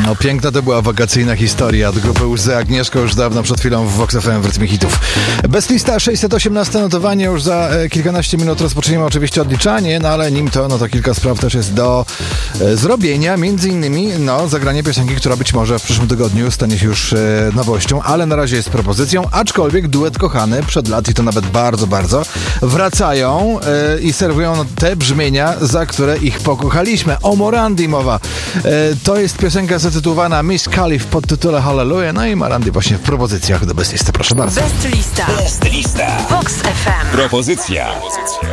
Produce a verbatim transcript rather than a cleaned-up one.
No piękna to była wakacyjna historia od grupy Łzy. Agnieszka już dawno przed chwilą w Vox F M w rytmie hitów. Best lista sześćset osiemnaście notowanie. Już za e, kilkanaście minut rozpoczniemy oczywiście odliczanie, no ale nim to, no to kilka spraw też jest do e, zrobienia. Między innymi, no, zagranie piosenki, która być może w przyszłym tygodniu stanie się już e, nowością, ale na razie jest propozycją, aczkolwiek duet kochany przed lat i to nawet bardzo, bardzo wracają e, i serwują te brzmienia, za które ich pokochaliśmy. O Morandi mowa. E, to jest piosenka zatytułowana Miss Khalif pod tytule Hallelujah. No i Morandi właśnie w propozycjach do Best Listy. Proszę bardzo. Best Lista. Best Lista. Vox F M. Propozycja.